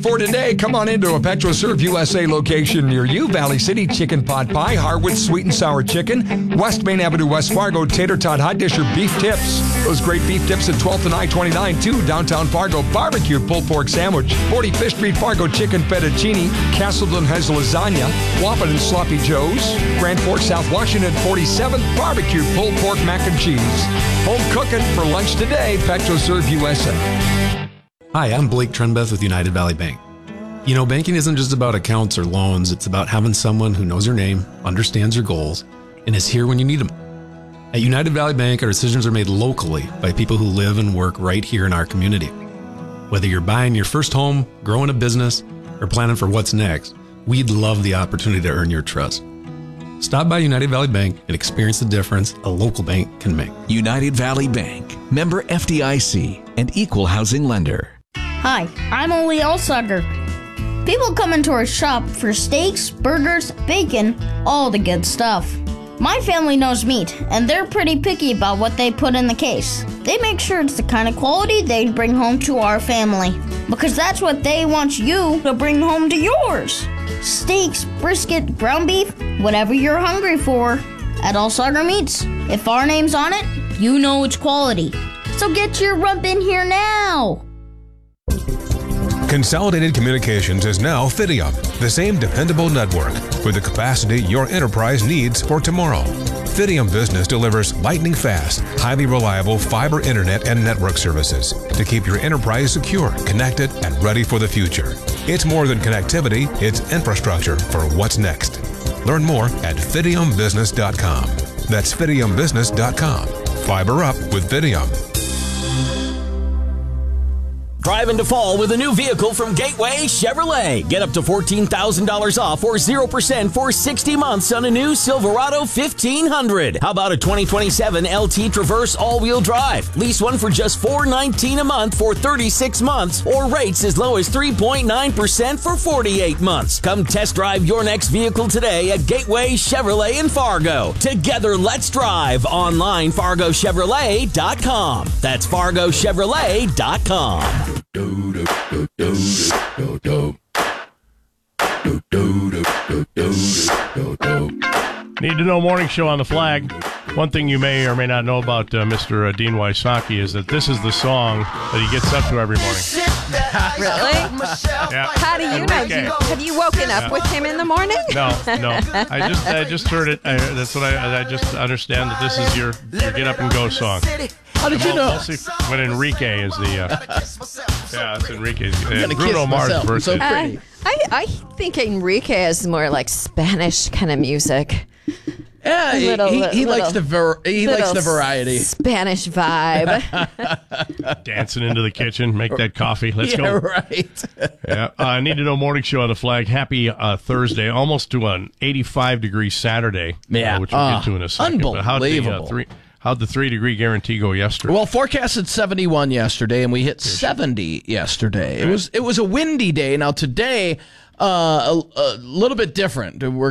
For today, come on into a PetroServe USA location near you. Valley City Chicken Pot Pie, Harwood Sweet and Sour Chicken, West Main Avenue, West Fargo, Tater Tot Hot Dish or Beef Tips. Those great beef tips at 12th and I-29 too. Downtown Fargo, barbecued pulled pork sandwich. 45th Street Fargo chicken fettuccine. Castleton has lasagna. Waupun and Sloppy Joe's. Grand Forks, South Washington, 47th, barbecued pulled pork mac and cheese. Home cooking for lunch today, PetroServe USA. Hi, I'm Blake Trenbeth with United Valley Bank. You know, banking isn't just about accounts or loans. It's about having someone who knows your name, understands your goals, and is here when you need them. At United Valley Bank, our decisions are made locally by people who live and work right here in our community. Whether you're buying your first home, growing a business, or planning for what's next, we'd love the opportunity to earn your trust. Stop by United Valley Bank and experience the difference a local bank can make. United Valley Bank, member FDIC, and equal housing lender. Hi, I'm Ole Elsugger. People come into our shop for steaks, burgers, bacon, all the good stuff. My family knows meat, and they're pretty picky about what they put in the case. They make sure it's the kind of quality they'd bring home to our family, because that's what they want you to bring home to yours. Steaks, brisket, ground beef, whatever you're hungry for. At Elsugger Meats, if our name's on it, you know it's quality. So get your rump in here now. Consolidated Communications is now Fidium, the same dependable network with the capacity your enterprise needs for tomorrow. Fidium Business delivers lightning-fast, highly reliable fiber internet and network services to keep your enterprise secure, connected, and ready for the future. It's more than connectivity, it's infrastructure for what's next. Learn more at fidiumbusiness.com. That's fidiumbusiness.com. Fiber up with Fidium. Drive into fall with a new vehicle from Gateway Chevrolet. Get up to $14,000 off or 0% for 60 months on a new Silverado 1500. How about a 2027 LT Traverse all-wheel drive? Lease one for just $419 a month for 36 months or rates as low as 3.9% for 48 months. Come test drive your next vehicle today at Gateway Chevrolet in Fargo. Together, let's drive. Online, FargoChevrolet.com. That's FargoChevrolet.com. Need to know morning show on the flag. One thing you may or may not know about Mr. Dean Wysocki is that this is the song that he gets up to every morning. Really? Yeah. How do you know? Have you woken up with him in the morning? No. I just heard it. That's what I just understand that this is your get up and go song. How did you know? When Enrique is the that's Enrique's Bruno Mars birthday. So pretty. I think Enrique is more like Spanish kind of music. Yeah, he likes the variety. Spanish vibe. Dancing into the kitchen, make that coffee. Let's go. Right. Yeah, Need to Know morning show on the flag. Happy Thursday, almost to an 85-degree Saturday. Yeah, which we'll get to in a second. Unbelievable. How'd the 3-degree guarantee go yesterday? Well, forecasted 71 yesterday, and we hit 70 yesterday. It was a windy day. Now today, a little bit different. We're